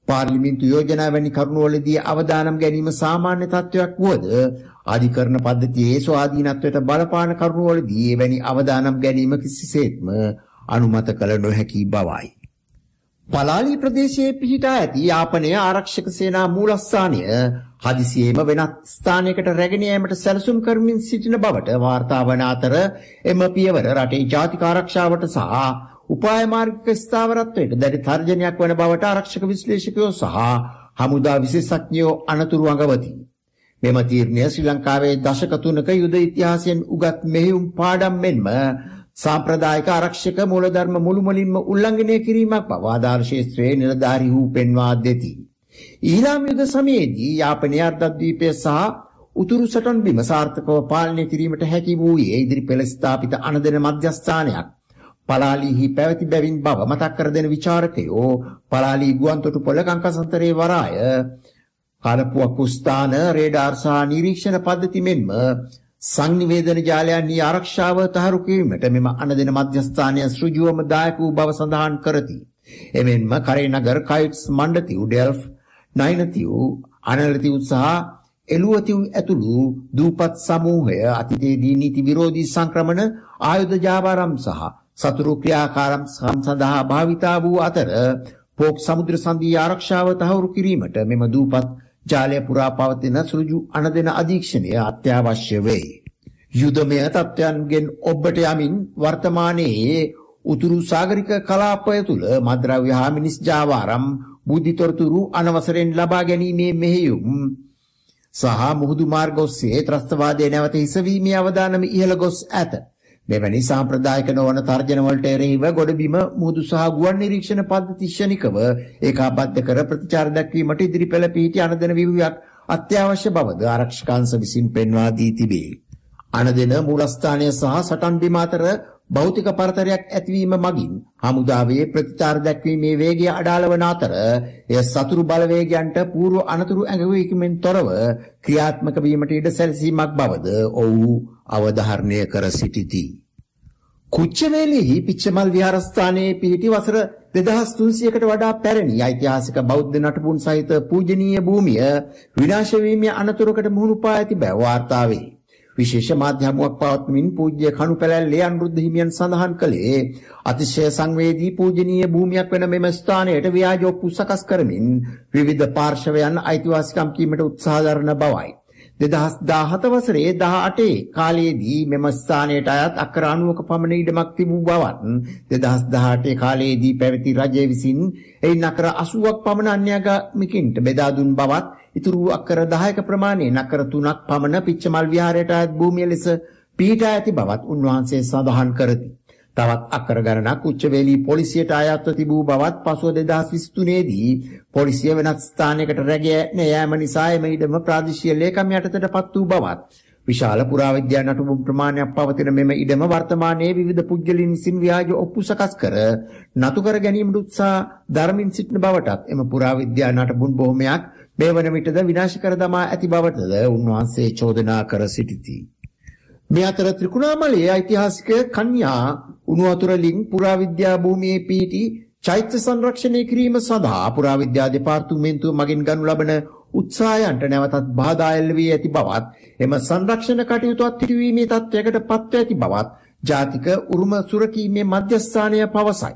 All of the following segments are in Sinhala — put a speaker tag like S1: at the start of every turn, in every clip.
S1: පාර්ලිමේන්තු යෝජනා වැනි කරුණවලදී අවදානම් ගැනීම සාමාන්‍ය තත්ත්වයක් වුවද අධිකරණ පද්ධතියේ ස්වාධීනත්වයට බලපාන කරුණවලදී එවැනි අවදානම් ගැනීම කිසිසේත්ම අනුමත කළ නොහැකි බවයි. පලාලි ප්‍රදේශයේ පිහිටා ඇති යාපනය ආරක්ෂක සේනා මූලස්ථානය හදිසියේම වෙනත් ස්ථානයකට රැගෙන යාමට සැලසුම් කරමින් සිටින බවට වාර්තා වන අතර එම පියවර රටේ ජාතික ආරක්ෂාවට සහ උපාය මාර්ගික ස්ථාවරත්වයට දැඩි තර්ජනයක් වන බවට ආරක්ෂක විශ්ලේෂකයෝ සහ හමුදා විශේෂඥයෝ අනතුරු අඟවති. මෙම තීරණය ශ්‍රී ලංකාවේ දශක 3ක යුද ඉතිහාසයෙන් උගත් මෙහෙයුම් පාඩම් මෙන්ම සාම්ප්‍රදායික ආරක්ෂක මූලධර්ම මුළුමනින්ම උල්ලංඝනය කිරීමක් බව ආධාර ක්ෂේත්‍රයේ නිලධාරී වූ පෙන්වා දෙති. ඊළාම් යුද සමයේදී යාපනයේ අර්ධද්වීපය සහ උතුරු සටන් බිම සාර්ථකව පාලනය කිරීමට හැකි වූයේ ඉදිරි පෙළ ස්ථාපිත අනදෙන මධ්‍යස්ථානයක් පලාලිහි පැවති බැවින් බව මතක් කර දෙන විචාරකයෝ පලාලි ගුවන්තොටුපොළ කංකසන්තරේ වරාය කාලපුවක්කු ස්ථාන රේඩාර් සහ නිරීක්ෂණ පද්ධති මෙන්ම සංනිවේදන ජාලයන්හි ආරක්ෂාව තහවුරු කිරීමට මෙම අනදෙන මධ්‍යස්ථානය සෘජුවම දායක වූ බව සඳහන් කරති. එමෙන්ම කරේනගර කයිට්ස් මණ්ඩතිව් ඩෙල්ෆ් නයිනතිව් අනලතිව් සහ එළුවතිව් ඇතුළු දූපත් සමූහය අතීතයේදී නීති විරෝධී සංක්‍රමණ ආයුධ ජාවාරම් සහ සතුරු ක්‍රියාකාරම් සඳහා භාවිතා වූ අතර පෝක් සමුද්‍ර සන්ධියේ ආරක්ෂාව තහවුරු කිරීමට මෙම දූපත් ජාලය පුරා පවතින සෘජු අනදෙන අධීක්ෂණය අත්‍යවශ්‍ය වේ. යුදමය තත්ත්වයන්ගෙන් ඔබට යමින් වර්තමානයේ උතුරු සාගරික කලාපය තුළ මද්‍රව්‍ය හා මිනිස් ජාවාරම් බුද්ධිතොරතුරු අනවසරෙන් ලබා ගැනීමේ මෙහෙයුම් සහ මුහුදු මාර්ග ඔස්සේ ත්‍රස්තවාදයේ නැවත හිසවීමේ අවදානම ඉහළ ගොස් ඇත. මෙවැනි සාම්ප්‍රදායික නොවන තර්ජනවලට එරෙහිව ගොඩබිම මුහුදු සහ ගුවන් නිරීක්ෂණ පද්ධති ක්ෂණිකව ඒකාබද්ධ කර ප්‍රතිචාර දක්වීමට ඉදිරි පෙළ පිහිටි අනදෙන ව්‍යුහයක් අත්‍යවශ්‍ය බවද ආරක්ෂකාංශ විසින් පෙන්වා දී තිබේ. අනදෙන මූලස්ථානය සහ සටන් බිම අතර භෞතික පරතරයක් ඇතිවීම මගින් හමුදාවේ ප්‍රතිචාර දක්වීමේ වේගය අඩාල වන අතර එය සතුරු බලවේගයන්ට පූර්ව අනතුරු ඇඟවීමෙන් තොරව ක්‍රියාත්මක වීමට ඉඩ සැලසීමක් බවද ඔවුහු අවධාරණය කර සිටිති. කුච්චවේලෙහි පිච්චමල් විහාරස්ථානයේ පිහිටි වසර 2300කට වඩා පැරණි ඓතිහාසික බෞද්ධ නටබුන් සහිත පූජනීය භූමිය විනාශ වීමේ අනතුරකට මුහුණ පා ඇති බව වාර්තා වේ. විශේෂ මාධ්‍ය හමුවක් පවත්වමින් පූජ්‍ය කණුපැලැල්ලේ අනුරුද්ධ හිමියන් සඳහන් කළේ අතිශය සංවේදී පූජනීය භූමියක් වෙන මෙම ස්ථානයට ව්‍යාජ ඔප්පු සකස් කරමින් විවිධ පාර්ශවයන් අයිතිවාසිකම් කීමට උත්සාහ දරන බවයි. 2017 වසරේ 18 කාලයේදී මෙම ස්ථානයට අයත් අක්කර 90ක පමණ ඉඩමක් තිබූ බවත් 2018 කාලයේදී පැවති රජය විසින් එයින් අක්කර 80ක් පමණ අන්‍යගාමිකින්ට බෙදා දුන් බවත් ඉතුරු අක්කර 10ක ප්‍රමාණයෙන් අක්කර 3ක් පමණ පිච්චමල් විහාරයට අයත් භූමිය ලෙස පිහිටා ඇති බවත් උන්වහන්සේ සඳහන් කරති. තවත් අක්කර ගණනක් උච්චවේලී පොලිසියට අයත්ව තිබූ බවත් පසුව 2023 දී පොලිසිය වෙනත් ස්ථානයකට රැගෙන යාම නිසා එම ඉඩම ප්‍රාදේශීය ලේකම් යටතට පත් වූ බවත් විශාල පුරාවිද්‍යා නටබුන් ප්‍රමාණයක් පවතින මෙම ඉඩම වර්තමානයේ විවිධ පුද්ගලයන් විසින් ව්‍යාජ ඔප්පු සකස් කර නතු කර ගැනීමට උත්සාහ දරමින් සිටින බවටත් එම පුරාවිද්‍යා නටබුන් බොහොමයක් මේ වන විටද විනාශ කර දමා ඇති බවටද උන්වහන්සේ චෝදනා කර සිටිති. මේ අතර ත්‍රිකුණාමලයේ ඓතිහාසික කන්‍යා උණු වතුරලින් පුරාවිද්‍යා භූමියේ පිහිටි චෛත්‍ය සංරක්ෂණය කිරීම සඳහා පුරාවිද්‍යා දෙපාර්තමේන්තුව මගින් ගනු ලබන උත්සාහයන්ට නැවතත් බාධා එල්ල වී ඇති බවත් එම සංරක්ෂණ කටයුතු අත්හිටුවීමේ තත්ත්වයකට පත්ව ඇති බවත් ජාතික උරුම සුරකීමේ මධ්‍යස්ථානය පවසයි.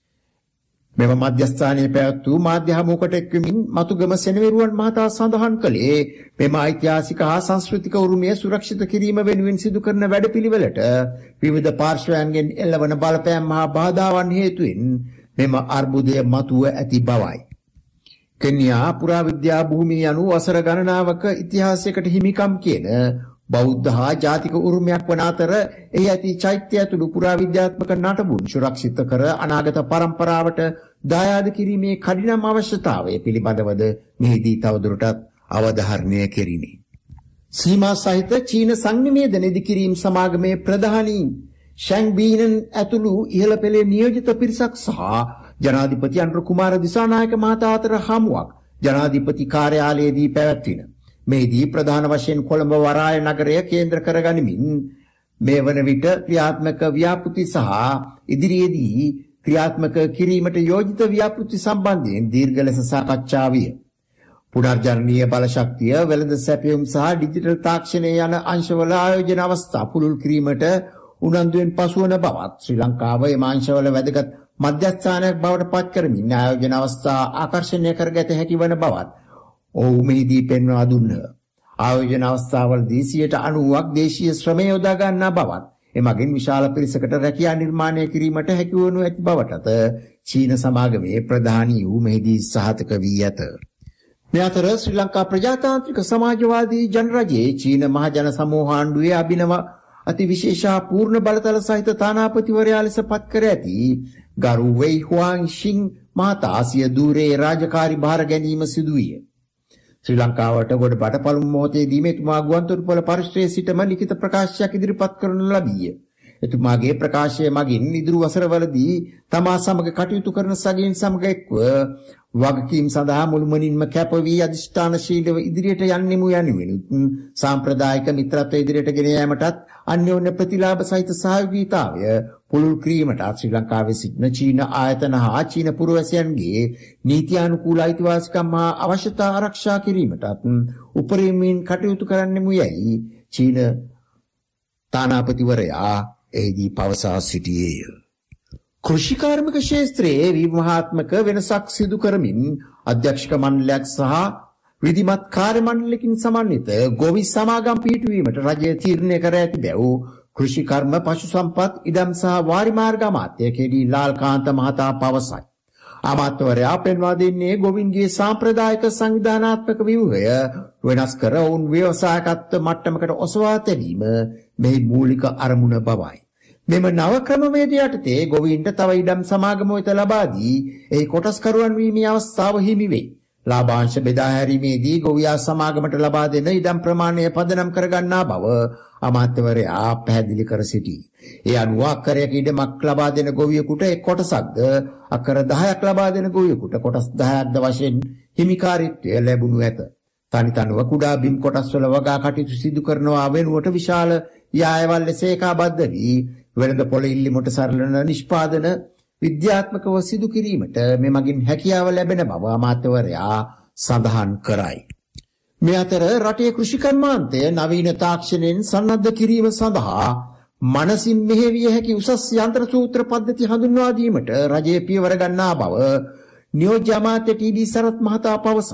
S1: මෙම මධ්‍යස්ථානයේ පැවැත් වූ මාධ්‍ය හමුවකට එක්වමින් මතුගම සෙනවිරුවන් මහතා සඳහන් කළේ මෙම ඓතිහාසික හා සංස්කෘතික උරුමය සුරක්ෂිත කිරීම වෙනුවෙන් සිදු කරන වැඩපිළිවෙලට විවිධ පාර්ශ්වයන්ගෙන් එල්ලවන බලපෑම් හා බාධාවන් හේතුවෙන් මෙම අර්බුදය මතුව ඇති බවයි. කෙන්යා පුරාවිද්‍යා භූමිය යනු වසර ගණනාවක ඉතිහාසයකට හිමිකම් කියන බෞද්ධ හා ජාතික උරුමයක් වන අතර එහි ඇති චෛත්‍ය ඇතුළු පුරාවිද්‍යාත්මක නටබුන් සුරක්ෂිත කර අනාගත පරම්පරාවට දායාද කිරීමේ කඩිනම් අවශ්‍යතාවය පිළිබඳවද මෙහිදී තවදුරටත් අවධාරණය කෙරිණි. සීමා සහිත චීන සංනිවේදන ඉදිකිරීම සමාගමේ ප්‍රධානී ෂැන් බීනන් ඇතුළු ඉහළ පෙළේ නියෝජිත පිරිසක් සහ ජනාධිපති අනුර කුමාර දිසානායක මහතා අතර හමුවක් ජනාධිපති කාර්යාලයේදී පැවැත්වින. මෙහිදී ප්‍රධාන වශයෙන් කොළඹ වරාය නගරය කේන්ද්‍ර කරගනිමින් මේ වන විට ක්‍රියාත්මක ව්‍යාපෘති සහ ඉදිරියේදී ක්‍රියාත්මක කිරීමට යෝජිත ව්‍යාපෘති සම්බන්ධයෙන් දීර්ඝ ලෙස සාකච්ඡා විය. පුනර්ජනනීය බලශක්තිය, වෙළඳ සැපයුම් සහ ඩිජිටල් තාක්ෂණය යන අංශවල ආයෝජන අවස්ථා පුළුල් කිරීමට උනන්දුවෙන් පසුවන බවත් ශ්‍රී ලංකාව එම අංශවල වැදගත් මධ්‍යස්ථානයක් බවට පත් කරමින් ආයෝජන අවස්ථා ආකර්ෂණය කරගත හැකි වන බවත් ඔහු මෙහිදී පෙන්වා දුන්නා. ආයෝජන අවස්ථාවලදී 90% දේශීය ශ්‍රමය යොදා ගන්නා බවත් එමගින් විශාල පිරිසකට රැකියා නිර්මාණය කිරීමට හැකි වනු ඇති බවටද චීන සමාගමේ ප්‍රධානී වූ මෙහිදී සහතික වී ඇත. මේ අතර ශ්‍රී ලංකා ප්‍රජාතාන්ත්‍රික සමාජවාදී ජනරජයේ චීන මහජන සමූහ ආණ්ඩුවේ අභිනව අතිවිශේෂ පූර්ණ බලතල සහිත තානාපතිවරයා ලෙස පත් කර ඇති ගරු වෙයි හුවාන් ෂින් මහතා සිය ධූරයේ රාජකාරී භාර ගැනීම සිදු විය. ශ්‍රී ලංකාවට ගොඩබට පළමු මොහොතේදී එතුමා ගුවන්තොටුපළ පරිශ්‍රයේ සිටම ලිඛිත ප්‍රකාශයක් ඉදිරිපත් කරනු ලබීය. එතුමාගේ ප්‍රකාශය මගින් ඉදිරි වසරවලදී තමා සමග කටයුතු කරන සගයන් සමග එක්ව වගකීම් සඳහා මුළුමනින්ම කැප වී අධිෂ්ඨානශීලව ඉදිරියට යන්නෙමු යනුවෙනුත් සාම්ප්‍රදායික මිත්‍රත්වය ඉදිරියට ගෙන යාමටත් අන්‍යෝන්‍ය ප්‍රතිලාභ සහිත සහයෝගීතාවය පුළුල් කිරීමට ශ්‍රී ලංකාවේ සිටින චීන ආයතන හා චීන පුරවැසියන්ගේ නීතියානුකූල අයිතිවාසිකම් හා අවශ්‍යතා ආරක්ෂා කිරීමටත් උපරිමයෙන් කටයුතු කරන්නෙමු යයි චීන තානාපතිවරයා එහිදී පවසා සිටියේය. කෘෂිකාර්මික ක්ෂේත්‍රයේ ව්‍යුහාත්මක වෙනසක් සිදු කරමින් අධ්‍යක්ෂක මණ්ඩලයක් සහ විධිමත් කාර්ය මණ්ඩලයකින් සමන්විත ගොවි සමාගම් පිහිටුවීමට රජය තීරණය කර ඇති බැව් කෘෂිකර්ම පශු සම්පත් ඉඩම් සහ වාරි මාර්ග අමාත්‍ය කේ.ඩී. ලාල්කාන්ත මහතා පවසයි. අමාත්‍යවරයා පෙන්වා දෙන්නේ ගොවින්ගේ සාම්ප්‍රදායික සංවිධානාත්මක ව්‍යුහය වෙනස් කර ඔවුන් ව්‍යවසායකත්ව මට්ටමකට ඔසවා තැබීම මෙහි මූලික අරමුණ බවයි. මෙම නව ක්‍රමවේදය යටතේ ගොවීන්ට තව ඉඩම් සමාගම වෙත ලබා දී එහි කොටස්කරුවන් වීමේ අවස්ථාව හිමි වේ. ලාභාංශ බෙදා හැරීමේදී ගොවියා සමාගමට ලබා දෙන ඉඩම් ප්‍රමාණය පදනම් කරගන්නා බව අමාත්‍යවරයා පැහැදිලි කර සිටී. ඒ අනුව අක්කරයක ඉඩමක් ලබා දෙන ගොවියෙකුට එක් කොටසක්ද අක්කර 10ක් ලබා දෙන ගොවියෙකුට කොටස් 10ක්ද වශයෙන් හිමිකාරීත්වය ලැබුණු ඇත. තනිතනුව කුඩා බිම් කොටස්වල වගා කටයුතු සිදු කරනවා වෙනුවට විශාල යායවල් ලෙස ඒකාබද්ධ වී වෙළඳ පොළ ඉල්ලීමට සරලන නිෂ්පාදන විද්‍යාත්මකව සිදු කිරීමට මෙමගින් හැකියාව ලැබෙන බව අමාත්‍යවරයා සඳහන් කරයි. මේ අතර රටේ කෘෂි කර්මාන්තය නවීන තාක්ෂණයෙන් සන්නද්ධ කිරීම සඳහා මනසින් මෙහෙවිය හැකි උසස් යන්ත්‍ර සූත්‍ර පද්ධති හඳුන්වා දීමට රජය පියවර ගන්නා බව නියෝජ්‍ය අමාත්‍ය ටී.ඩී. සරත් මහතා පවසයි.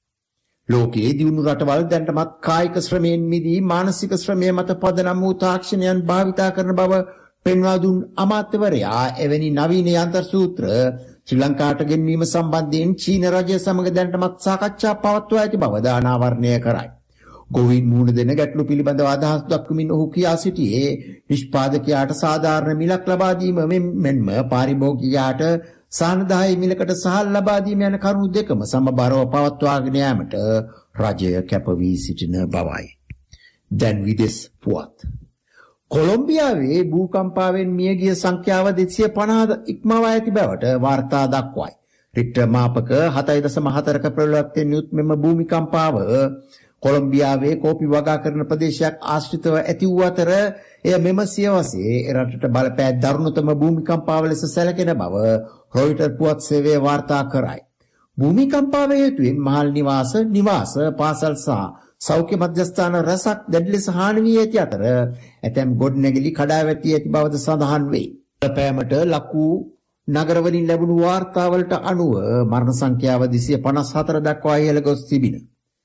S1: ලෝකයේ දියුණු රටවල් දැනටමත් කායික ශ්‍රමයෙන් මිදී මානසික ශ්‍රමය මත පදනම් වූ තාක්ෂණයන් භාවිතා කරන බව පෙන්වා දුන් අමාත්‍යවරයා එවැනි නවීන යන්ත්‍ර සූත්‍ර ශ්‍රී ලංකාවට ගෙන්වීම සම්බන්ධයෙන් චීන රජය සමග දැනටමත් සාකච්ඡා පවත්වා ඇති බව දානාවරණය කරයි. ගොවීන් මුහුණ දෙන ගැටලු පිළිබඳව අදහස් දක්වමින් ඔහු කියා සිටියේ නිෂ්පාදකයාට සාධාරණ මිලක් ලබා දීම මෙන්ම පාරිභෝගිකයාට සානදායි මිලකට සහල් ලබා දීම යන කරුණු දෙකම සමබරව පවත්වාගෙන යාමට රජය කැප වී සිටින බවයි. දැන් විදෙස් පුවත්. කොලොම්බියාවේ භූකම්පාවෙන් මියගිය සංඛ්‍යාව 250 ඉක්මවා ඇති බවට වාර්තා දක්වයි. රික්ටර් මාපක 7.4ක ප්‍රබලත්වයෙන් යුත් මෙම භූමිකම්පාව කොලොම්බියාවේ කෝපි වගා කරන ප්‍රදේශයක් ආශ්‍රිතව ඇති වූ අතර එය මෙම සියවසේ රටට බලපෑ දරුණුතම භූමිකම්පාව ලෙස සැලකෙන බව රොයිටර් පුවත් සේවය වාර්තා කරයි. භූමිකම්පාව හේතුවෙන් මහල් නිවාස පාසල් සහ සෞඛ්‍ය මධ්‍යස්ථාන රැසක් දැඩි ලෙස හානි වී ඇති අතර ඇතැම් ගොඩනැගිලි කඩා වැටී ඇති බවද සඳහන් වේ. බලපෑමට ලක් වූ නගරවලින් ලැබුණු වාර්තාවලට අනුව මරණ සංඛ්‍යාව 254 දක්වා ඉහළ ගොස් තිබින.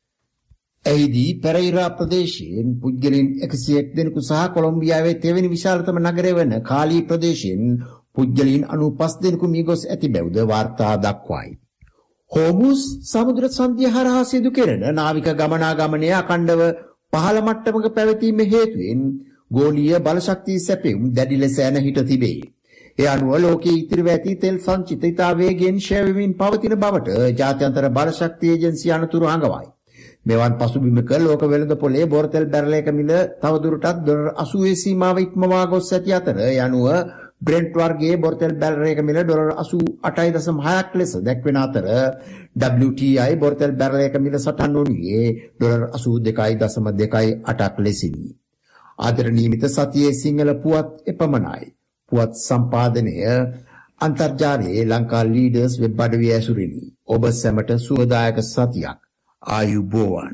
S1: එහිදී පෙරයිරා ප්‍රදේශයෙන් පුද්ගලයන් 101 දෙනෙකු සහ කොලොම්බියාවේ තෙවැනි විශාලතම නගරය වන කාලී ප්‍රදේශයෙන් පුද්ගලයන් 95 දෙනෙකු මිය ගොස් ඇති බැව්ද වාර්තා දක්වයි. හෝමුස් සමුද්‍ර සංධිය හරහා සිදු කෙරෙන නාවික ගමනාගමනය අඛණ්ඩව පහළ මට්ටමක පැවතීම හේතුවෙන් ගෝලීය බලශක්තිය සැපෙවුම් දැඩි ලෙස ඇන හිට තිබේ. ඒ අනුව ලෝකයේ ඉතිරිව ඇති තෙල් සංචිත ඉතා වේගයෙන් ෂෙයා වෙමින් පවතින බවට ජාත්‍යන්තර බලශක්ති ඒජන්සිය අනතුරු හඟවයි. මෙවන් පසුබිමක ලෝක වෙළඳ පොලේ බොරතෙල් බැරලයක මිල තවදුරටත් $80 සීමාව ඉක්මවා ගොස් ඇති අතර යනුව බ්‍රෙන්ට් වර්ගයේ බොරතෙල් බැරලයක මිල $88.6ක් ලෙස දැක්වෙන අතර WTI බොරතෙල් බැරලයක මිල සටන් වුණේ $82.28ක් ලෙසිනි. ආදර නියමිත සතියේ සිංහල පුවත් එපමණයි. පුවත් සම්පාදනය අන්තර්ජාලයේ ලංකා ලීඩර්ස් වෙබ් අඩවිය ඇසුරිනි. ඔබ සැමට සුවදායක සතියක්. ආයුබෝවන්.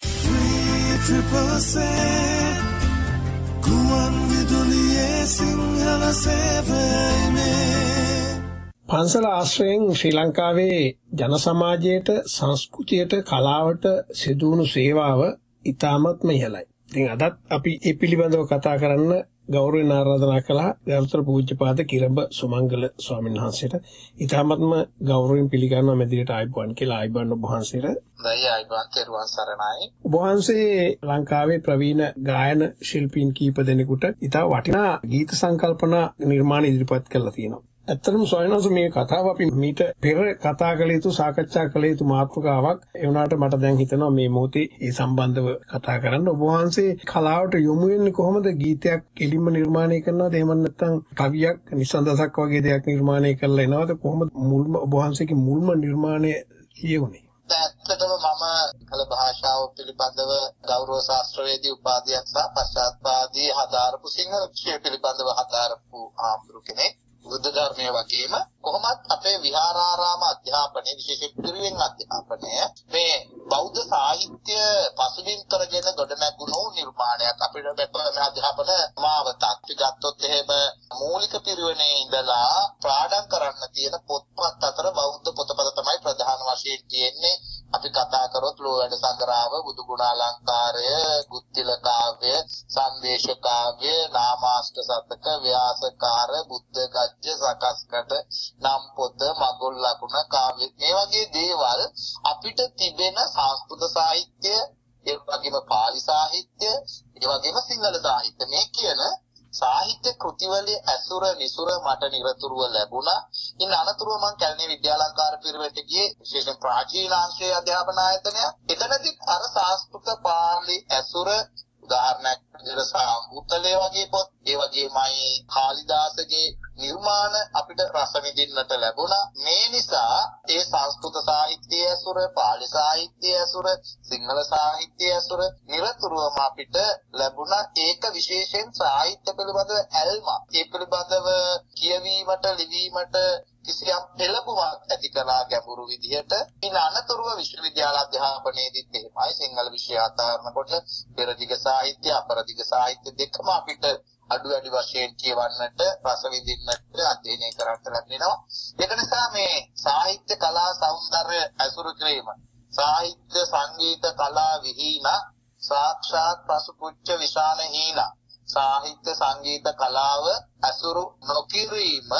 S2: පන්සල ආශ්‍රයෙන් ශ්‍රී ලංකාවේ ජන සමාජයට, සංස්කෘතියට, කලාවට සිදුවුණු සේවාව ඉතාමත්ම ඉහළයි. ඉතින් අදත් අපි මේ පිළිබඳව කතා කරන්න ගෞරවයෙන් ආරාධනා කළා ගරුතර පූජ්‍යපාද කිරඹ සුමංගල ස්වාමීන් වහන්සේට. ඉතාමත්ම ගෞරවයෙන් පිළිගන්නවා මෙදිරියට ආයිබෝන් කියලා. ආයිබෝන් ඔබ වහන්සේට.
S3: දෛ ආයිබෝන් තෙරුවන් සරණයි.
S2: ඔබ වහන්සේ ලංකාවේ ප්‍රවීණ ගායන ශිල්පීන් කීප දෙනෙකුට ඉතා වටිනා ගීත සංකල්පනා නිර්මාණ ඉදිරිපත් කළා තියෙනවා. ඇත්තටම ස්වාමීන් වහන්සේ මේ කතාව අපි මීට පෙර කතා කළ යුතු, සාකච්ඡා කළ යුතු මාතෘකාවක්. ඒ වුණාට මට දැන් හිතෙනවා මේ මොහොතේ ඒ සම්බන්ධව කතා කරන්න. ඔබ වහන්සේ කලාවට යොමු වෙන්නේ කොහොමද? ගීතයක් කෙලින්ම නිර්මාණය කරනවද? එහෙම නැත්නම් කවියක්, නිසන්දසක් වගේ දෙයක් නිර්මාණය කරලා එනවද? කොහොමද මුල්ම ඔබ වහන්සේගේ මුල්ම නිර්මාණය කියුනේ?
S3: ඇත්තටම මම කල භාෂාව පිළිබඳව ගෞරව ශාස්ත්‍රවේදී උපාධියක් සහ පශ්චාත්පාදී හදාරපු සිංහල විෂය පිළිබඳව හදාරපු ආම්දුරු කෙනෙක්. බුද්ධ ධර්මයේ වගේම කොහොමත් අපේ විහාරාරාම අධ්‍යාපනයේ විශේෂ පිරිවෙන් අධ්‍යාපනය මේ බෞද්ධ සාහිත්‍ය පසුබිම් කරගෙන ගොඩනැගුණු නිර්මාණයක්. අපිට මේ අධ්‍යාපන මාවතක් අපි ගත්තොත් එහෙම මූලික පිරිවෙනේ ඉඳලා පාඩම් කරන්න තියෙන පොත්පත් අතර බෞද්ධ පොතපත තමයි ප්‍රධාන වශයෙන් තියෙන්නේ. අපි කතා කරොත් ලෝවැඩ සංග්‍රහව, බුදු ගුණාලංකාරය, ගුත්තිල කාව්‍ය, සංදේශ කාව්‍ය, නාමාෂ්ට සතක, ව්‍යාසකාර, බුද්ධ ගජ්ජ, සකස්කට, නම් පොත, මගුල් ලකුණ කාව්‍ය, මේ වගේ දේවල් අපිට තිබෙන සංස්කෘත සාහිත්‍ය, ඒ වගේම පාලි සාහිත්‍ය, ඒ වගේම සිංහල සාහිත්‍ය, මේ කියන සාහිත්‍ය කෘතිවලේ ඇසුර නිසුර මට නිරතුරුව ලැබුණා. ඉන් අනතුරුව මම කැලණි විද්‍යාලංකාර පිරිවෙන්ට ගියේ, විශේෂයෙන් ප්‍රාචීන අංශයේ අධ්‍යාපන ආයතනය. එතනදී අර සංස්කෘත පාලි ඇසුර, උදාහරණයක් විදිහට සාමුත්තලේ වගේ පොත්, ඒ වගේමයි කාලිදාසගේ නිර්මාණ අපිට රස විඳින්නට ලැබුණා. මේ නිසා ඒ සංස්කෘත සාහිත්‍යයේ ඇසුර, පාලි සාහිත්‍යයේ ඇසුර, සිංහල සාහිත්‍යයේ ඇසුර නිරතුරුවම අපිට ලැබුණා. ඒක විශේෂයෙන් සාහිත්‍ය පිළිබඳව ඇල්මක්, ඒ පිළිබඳව කියවීමට, ලිවීමට කිසියම් පෙළඹුමක් ඇති කළා ගැඹුරු විදිහට. ඉන් අනතුරුව විශ්වවිද්‍යාල අධ්‍යාපනයේදීත් එහෙමයි. සිංහල විෂය අධාරනකොට පෙරදිග සාහිත්‍ය, අපරදිග සාහිත්‍ය දෙකම අපිට අඩු වැඩි වශයෙන් කියවන්නට, රස විඳින්නට, අධ්‍යයනය කරන්නට ලැබෙනවා. ඒක නිසා මේ සාහිත්‍ය කලා සෞන්දර්ය ඇසුරු කිරීම, සාහිත්‍ය සංගීත කලා විහීන, සාක්ෂාත් පසුපුච්ච විශාන හීන, සාහිත්‍ය සංගීත කලාව ඇසුරු නොකිරීම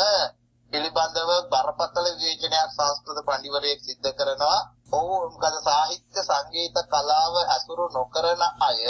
S3: පිළිබඳව බරපතල විවේචනයක් සංස්කෘත පඬිවරයෙක් සිද්ධ කරනවා. මොකද සාහිත්‍ය සංගීත කලාව ඇසුරු නොකරන අය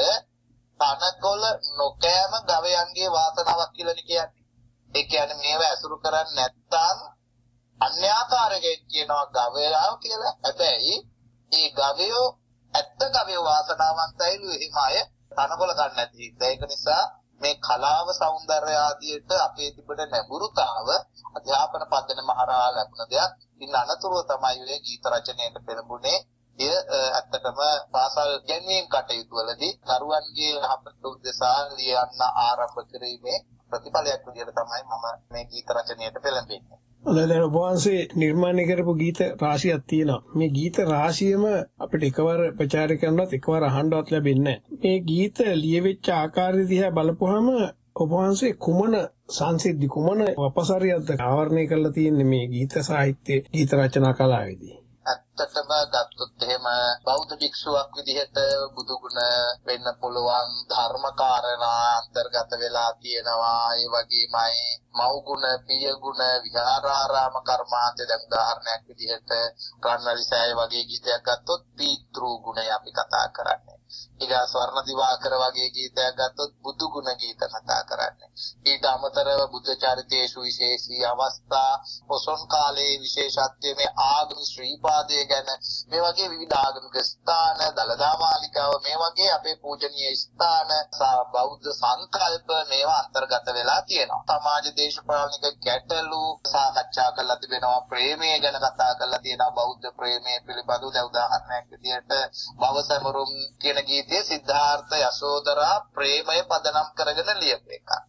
S3: තනකොළ නොකෑම ගවයන්ගේ වාසනාවක් කියලා කියන්නේ. ඒ කියන්නේ මේව ඇසුරු කරන්නේ නැත්නම් අන්‍යාකාරයෙන් කියනවා ගවයාව කියලා. හැබැයි ඒ ගවයෝ ඇත්ත ගවයෝ වාසනාවන්තයිලු එහෙම අය තනකොළ ගන්න නැති. ඒක නිසා මේ කලාව සෞන්දර්ය ආදියට අපේ තිබෙන නැඹුරුතාව අධ්‍යාපන පද්ධතිය මහරහා ලැබුණ දෙයක්. ඉන්න අනතුරුව තමයි ඔය ගීත රචනයට පෙළඹුණේ. එය ඇත්තටම පාසල් ගැන්වීම් කටයුතු වලදී දරුවන්ගේ යහපත උදෙසා ලියන්න ආරම්භ කිරීමේ ප්‍රතිඵලයක් විදිහට තමයි මම මේ ගීත රචනයට පෙළඹෙන්නේ.
S2: දැන් ඔබ වහන්සේ නිර්මාණය කරපු ගීත රාශියක් තියෙනවා. මේ ගීත රාශියම අපිට එකවර ප්‍රචාරය කරනවත් එකවර අහන්නවත් ලැබෙන්නේ නැහැ. මේ ගීත ලියවිච්ච ආකාරය දිහා බලපුවාම ඔබ වහන්සේ කුමන සංසිද්ධි, කුමන වපසරියක්ද ආවරණය කරලා තියෙන්නේ මේ ගීත සාහිත්‍ය, ගීත රචනා කලාවේදී?
S3: ඇත්තටම ගත්තොත් එහෙම බෞද්ධ භික්ෂුවක් විදිහට බුදු ගුණ වෙන්න පුළුවන් ධර්ම කාරණා අන්තර්ගත වෙලා තියෙනවා. ඒ වගේමයි මව් ගුණ, පිය ගුණ, විහාරාරාම කර්මාන්ත. දැන් උදාහරණයක් විදිහට කන්නරිසෑය වගේ ගීතයක් ගත්තොත් පීතෘ ගුණය අපි කතා කරන්නේ. ඊට ස්වර්ණ දිවාකර වගේ ගීතයක් ගත්තොත් බුදු ගුණ ගීත කතා කරන්නේ. ඊට අමතරව බුද්ධ චරිතයේ විශේෂී අවස්ථා, පොසොන් කාලයේ විශේෂත්වය, මේ ආගම ශ්‍රීපාදයේ ගැන, මේ වගේ විවිධ ආගමික ස්ථාන, දලදා මාලිකාව, මේ වගේ අපේ පූජනීය ස්ථාන, බෞද්ධ සංකල්ප මේවා අන්තර්ගත වෙලා තියෙනවා. සමාජ දේශපාලනික ගැටලු සාකච්ඡා කරලා තිබෙනවා. ප්‍රේමය ගැන කතා කරලා තියෙනවා. බෞද්ධ ප්‍රේමය පිළිබඳව උදාහරණයක් විදිහට භවසමරුම් කියන ගීතයේ සිද්ධාර්ථ යශෝදරා ප්‍රේමය පදනම් කරගෙන ලියපු එකක්.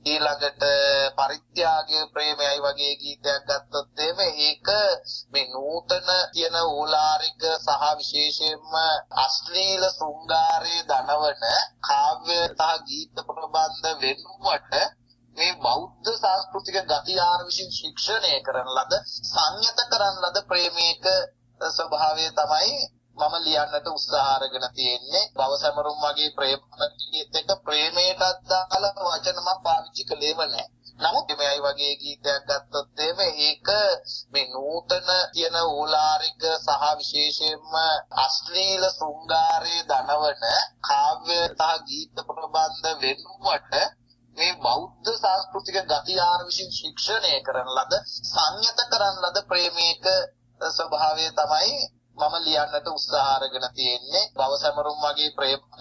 S3: ඊළඟට පරිත්‍යාගයේ ප්‍රේමයයි වගේ ගීතයක් ගත්තොත් ඒක මේ නූතන කියන ඕලාරික සහ විශේෂයෙන්ම අශ්ලීල ශෘංගාරයේ දනවන කාව්‍ය සහ ගීත ප්‍රබන්ධ වෙනුවට මේ බෞද්ධ සංස්කෘතික ගතියාර විසින් ශික්ෂණය කරන ලද සංයත කරන ලද ප්‍රේමයක ස්වභාවය තමයි මම ලියන්නට උත්සාහ අරගෙන තියෙන්නේ. භව සමරුම් වගේ ප්‍රේමගීත එක ප්‍රේමයටත් දාලා වචන මම පාවිච්චි කළේම නැහැ. නමුත් මේයි වගේ ගීතයක් ගත්තොත් ඒක මේ නූතන කියන ඕලාරික සහ විශේෂයෙන්ම අශ්ලීල ශෘංගාරයේ දනවන කාව්‍ය සහ ගීත ප්‍රබන්ධ වෙනුවට මේ බෞද්ධ සංස්කෘතික ගතියාර විසින් ශික්ෂණය කරන ලද සංයත කරන ලද ප්‍රේමයක ස්වභාවය තමයි මම ලියන්නට උත්සාහ අරගෙන තියෙන්නේ. භව සමරුම් වගේ ප්‍රේම